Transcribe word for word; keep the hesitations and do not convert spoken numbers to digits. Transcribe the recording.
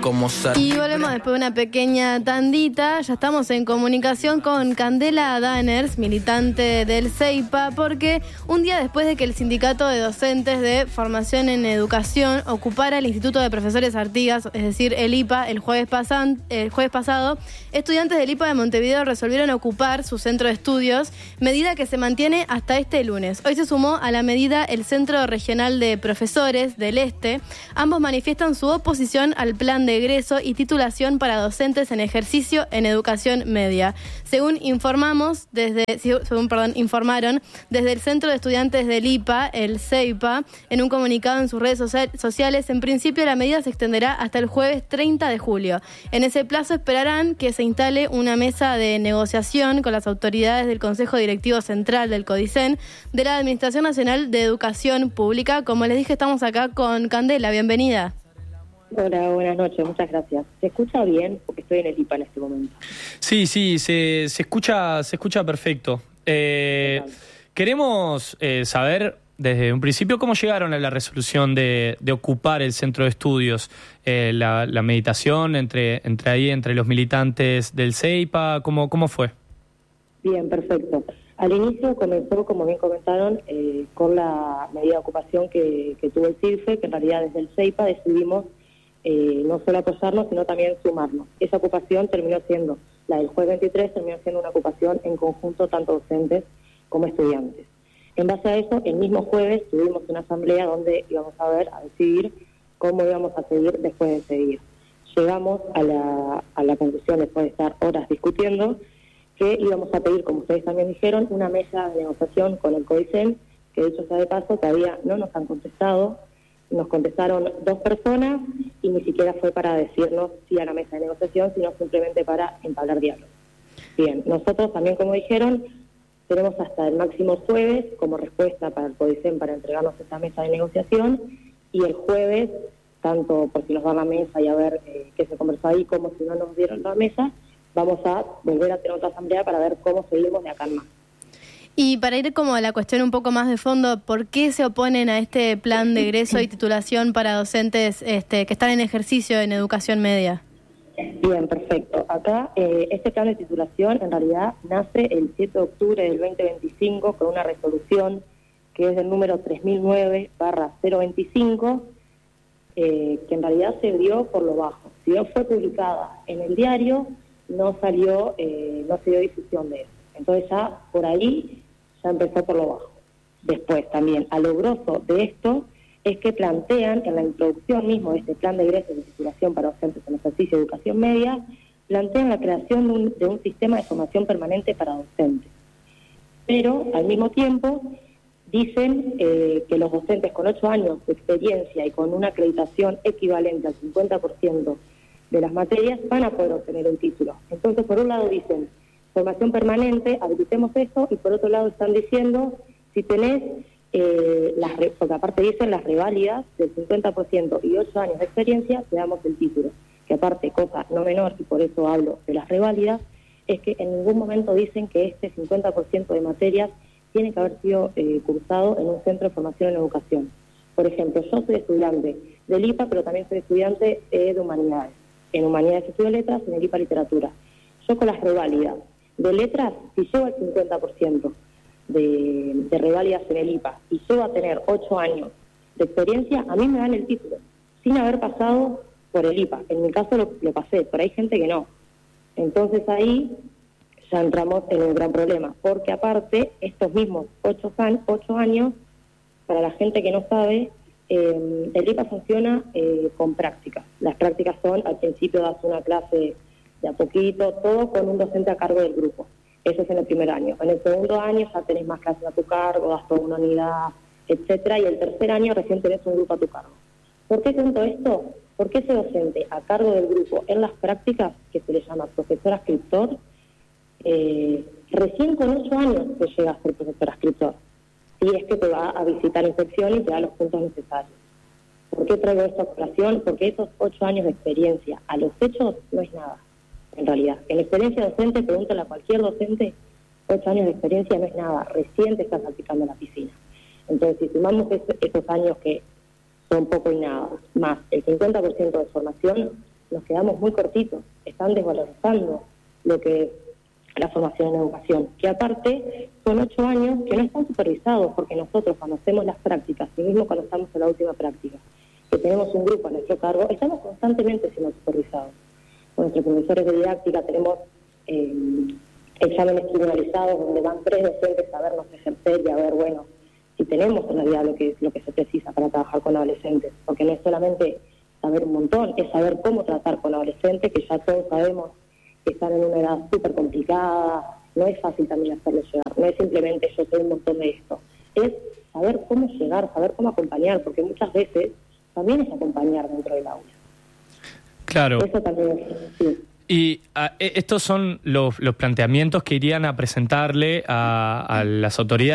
como ser. Y volvemos después de una pequeña tandita. Ya estamos en comunicación con Candela Daners, militante del CEIPA, porque un día después de que el Sindicato de Docentes de Formación en Educación ocupara el Instituto de Profesores Artigas, es decir, el I P A, el jueves, pasan, el jueves pasado, estudiantes del I P A de Montevideo resolvieron ocupar su centro de estudios, medida que se mantiene hasta este lunes. Hoy se sumó a la medida el Centro Regional de Profesores del Este. Ambos manifiestan su oposición al plan de egreso y titulación para docentes en ejercicio en educación media. Según informamos desde, según perdón, informaron desde el Centro de Estudiantes del I P A, el CEIPA, en un comunicado en sus redes social, sociales, en principio la medida se extenderá hasta el jueves treinta de julio. En ese plazo esperarán que se instale una mesa de negociación con las autoridades del Consejo Directivo Central del CODICEN de la Administración Nacional de Educación Pública. Como les dije, estamos acá con Candela. Bienvenida. Hola, buenas noches, muchas gracias. ¿Se escucha bien? Porque estoy en el I P A en este momento. Sí, sí, se, se escucha se escucha perfecto. Eh, queremos eh, saber desde un principio cómo llegaron a la resolución de, de ocupar el centro de estudios, eh, la, la meditación entre entre ahí, entre los militantes del CEIPA, ¿cómo, cómo fue? Bien, perfecto. Al inicio comenzó, como bien comentaron, eh, con la medida de ocupación que, que tuvo el CIRFE, que en realidad desde el CEIPA decidimos Eh, no solo apoyarnos, sino también sumarnos. Esa ocupación terminó siendo, la del jueves veintitrés, terminó siendo una ocupación en conjunto tanto docentes como estudiantes. En base a eso, el mismo jueves tuvimos una asamblea donde íbamos a ver, a decidir cómo íbamos a seguir después de ese día. Llegamos a la, a la conclusión, después de estar horas discutiendo, que íbamos a pedir, como ustedes también dijeron, una mesa de negociación con el CODICEN, que dicho sea de paso, todavía no nos han contestado. Nos contestaron dos personas y ni siquiera fue para decirnos sí a la mesa de negociación, sino simplemente para entablar diálogo. Bien, nosotros también, como dijeron, tenemos hasta el máximo jueves como respuesta para el CODICEN para entregarnos esta mesa de negociación, y el jueves, tanto por si nos dan la mesa y a ver eh, qué se conversó ahí, como si no nos dieron la mesa, vamos a volver a tener otra asamblea para ver cómo seguimos de acá en más. Y para ir como a la cuestión un poco más de fondo, ¿por qué se oponen a este plan de egreso y titulación para docentes este, que están en ejercicio en educación media? Bien, perfecto. Acá eh, este plan de titulación en realidad nace el siete de octubre del veinte veinticinco con una resolución que es del número tres mil nueve barra cero veinticinco, eh, que en realidad se dio por lo bajo. Si bien fue publicada en el diario, no salió, eh, no se dio difusión de eso. Entonces ya por ahí ya empezó por lo bajo. Después también, a lo grosso de esto, es que plantean en la introducción mismo de este plan de egreso de titulación para docentes en ejercicio de educación media, plantean la creación de un, de un sistema de formación permanente para docentes. Pero, al mismo tiempo, dicen eh, que los docentes con ocho años de experiencia y con una acreditación equivalente al cincuenta por ciento de las materias van a poder obtener el título. Entonces, por un lado dicen formación permanente, habilitemos eso, y por otro lado están diciendo, si tenés, eh, las re, porque aparte dicen las reválidas del cincuenta por ciento y ocho años de experiencia, te damos el título. Que aparte, cosa no menor, y por eso hablo de las reválidas, es que en ningún momento dicen que este cincuenta por ciento de materias tiene que haber sido eh, cursado en un centro de formación en educación. Por ejemplo, yo soy estudiante del I P A, pero también soy estudiante eh, de humanidades. En humanidades estudio letras, en el I P A literatura. Yo con las reválidas de letras, si llego al cincuenta por ciento de, de reválidas en el I P A y llego a tener ocho años de experiencia, a mí me dan el título, sin haber pasado por el I P A. En mi caso lo, lo pasé, pero hay gente que no. Entonces ahí ya entramos en un gran problema, porque aparte, estos mismos ocho, ocho años, para la gente que no sabe, eh, el I P A funciona eh, con prácticas. Las prácticas son, al principio das una clase de a poquito, todo con un docente a cargo del grupo. Eso es en el primer año. En el segundo año ya tenés más clases a tu cargo, das toda una unidad, etcétera, y el tercer año recién tenés un grupo a tu cargo. ¿Por qué cuento esto? Porque ese docente a cargo del grupo en las prácticas, que se le llama profesor ascriptor, eh, recién con ocho años te llega a ser profesor ascriptor, si es que te va a visitar inspección y te da los puntos necesarios. ¿Por qué traigo esta operación? Porque esos ocho años de experiencia a los hechos no es nada. En realidad, en experiencia docente, pregúntale a cualquier docente, ocho años de experiencia no es nada, recién te estás aplicando la piscina. Entonces, si sumamos esos, esos años que son poco y nada, más el cincuenta por ciento de formación, nos quedamos muy cortitos, están desvalorizando lo que es la formación en educación, que aparte son ocho años que no están supervisados, porque nosotros cuando hacemos las prácticas, y mismo cuando estamos en la última práctica, que tenemos un grupo a nuestro cargo, estamos constantemente siendo supervisados. Con nuestros profesores de didáctica tenemos eh, exámenes tribunalizados donde van tres docentes a vernos ejercer y a ver, bueno, si tenemos en realidad lo que, lo que se precisa para trabajar con adolescentes, porque no es solamente saber un montón, es saber cómo tratar con adolescentes, que ya todos sabemos que están en una edad súper complicada, no es fácil también hacerles llegar, no es simplemente yo sé un montón de esto, es saber cómo llegar, saber cómo acompañar, porque muchas veces también es acompañar dentro del aula. Claro. Eso también es, sí. Y a, estos son los, los planteamientos que irían a presentarle a, a las autoridades.